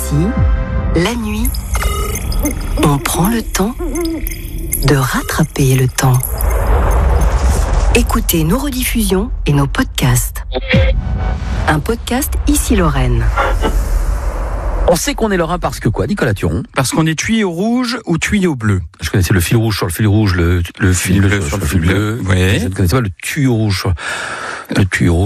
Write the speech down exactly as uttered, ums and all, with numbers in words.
Ici, la nuit, on prend le temps de rattraper le temps. Écoutez nos rediffusions et nos podcasts. Un podcast Ici Lorraine. On sait qu'on est lorrain parce que quoi, Nicolas Turon? Parce qu'on est tuyau rouge ou tuyau bleu. Je connaissais le fil rouge sur le fil rouge, le, le fil bleu sur le fil bleu. Oui. Je ne connaissais pas le tuyau rouge sur le tuyau rouge.